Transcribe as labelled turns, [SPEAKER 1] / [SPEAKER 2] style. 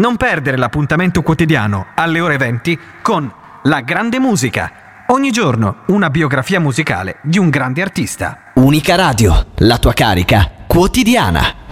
[SPEAKER 1] Non perdere l'appuntamento quotidiano alle ore 20 con La Grande Musica. Ogni giorno una biografia musicale di un grande artista.
[SPEAKER 2] Unica Radio, la tua carica quotidiana.